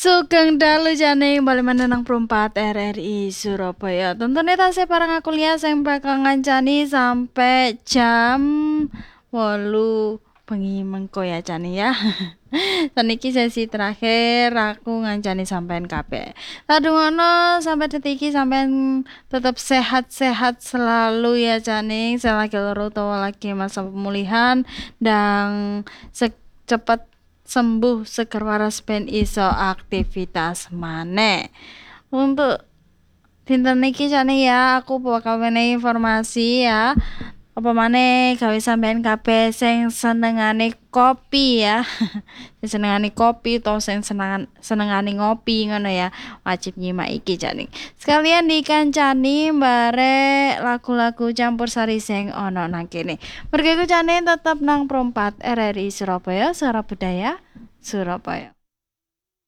Sugeng dalu jane bali maneh nang Perumpat RRI Surabaya. Tentunya tasih parang aku lihat sing bakal ngancani sampai jam 8 bengi mengko ya jane ya. Saniki sesi terakhir aku ngancani sampean kabeh. Sadungono sampai detik iki sampean tetap sehat-sehat selalu ya jane. Selagi loro utawa lagi masa pemulihan dan secepat sembuh seger waras ben iso aktivitas maneh. Untuk dinten iki jane ya aku bakal menehi informasi ya. Apa maneh gawe sampean kabeh sing senengane kopi ya. Sing senengane kopi utawa sing senengane ngopi ngono ya. Wajib nyimak iki jane. Sekalian dikancani bare lagu-lagu campursari sing ana nang kene. Mergo iku jane tetep nang Perumpat RRI Surabaya, Suara Budaya Surabaya.